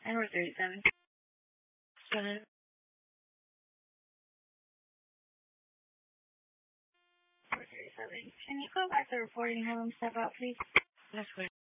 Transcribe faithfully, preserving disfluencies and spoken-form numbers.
And we're thirty-seven. Seven. Four thirty-seven. Can you go back to reporting, have him step out, please? That's good.